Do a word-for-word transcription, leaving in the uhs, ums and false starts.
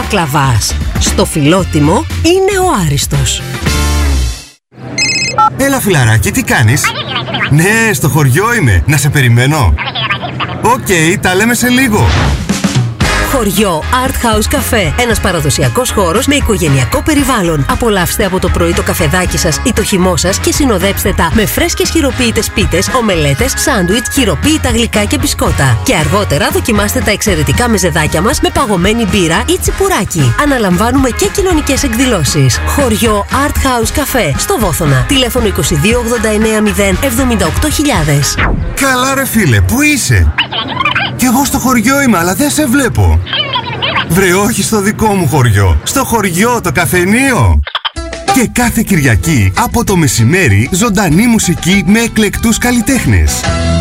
μπακλαβάς. Στο Φιλότιμο είναι ο Άριστος. Έλα φιλαράκι, τι κάνεις? Ναι, στο χωριό είμαι. Να σε περιμένω? Οκ, okay, τα λέμε σε λίγο. Χωριό Art House Café. Ένας παραδοσιακός χώρος με οικογενειακό περιβάλλον. Απολαύστε από το πρωί το καφεδάκι σας ή το χυμό σας και συνοδέψτε τα με φρέσκες χειροποίητες πίτες, ομελέτες, σάντουιτς, χειροποίητα γλυκά και μπισκότα. Και αργότερα δοκιμάστε τα εξαιρετικά μεζεδάκια μας με παγωμένη μπύρα ή τσιπουράκι. Αναλαμβάνουμε και κοινωνικές εκδηλώσεις. Χωριό Art House Café στο Βόθωνα. Τηλέφωνο είκοσι δύο ογδόντα εννέα μηδέν εβδομήντα οκτώ χιλιάδες. Καλά ρε φίλε, πού είσαι? Κι εγώ στο χωριό είμαι, αλλά δεν σε βλέπω. Βρε, όχι στο δικό μου χωριό. Στο χωριό, το καφενείο. Και κάθε Κυριακή από το μεσημέρι ζωντανή μουσική με εκλεκτούς καλλιτέχνες.